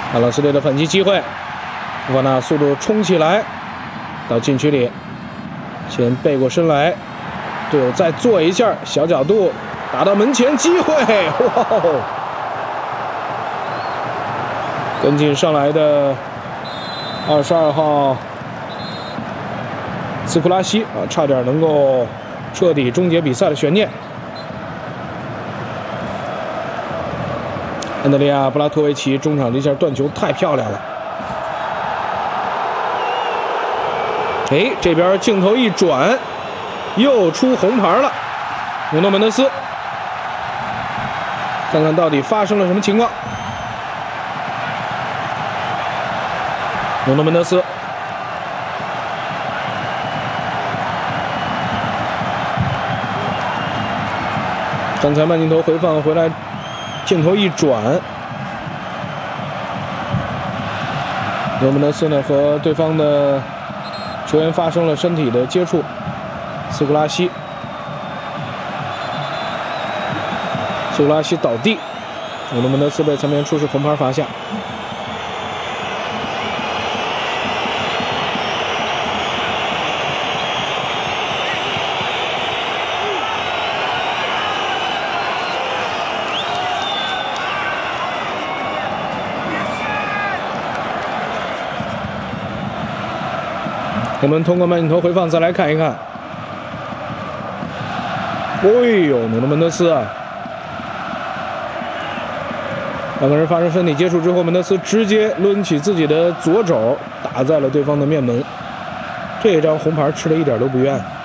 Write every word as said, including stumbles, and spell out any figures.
阿拉斯队的反击机会，福法纳速度冲起来，到禁区里，先背过身来，队友再做一下小角度，打到门前，机会，哇！跟进上来的二十二号斯库拉西啊，差点能够彻底终结比赛的悬念。安德烈亚·布拉托维奇中场这下断球太漂亮了。哎，这边镜头一转，又出红牌了。努诺门德斯，看看到底发生了什么情况。努诺门德斯，刚才慢镜头回放回来。镜头一转，罗门德斯呢和对方的球员发生了身体的接触，斯库拉西，斯库拉西倒地，罗门德斯被参边出示红牌罚下。我们通过慢镜头回放再来看一看。哎呦，努诺门德斯啊！两个人发生身体接触之后，门德斯直接抡起自己的左肘打在了对方的面门，这张红牌吃的一点都不冤。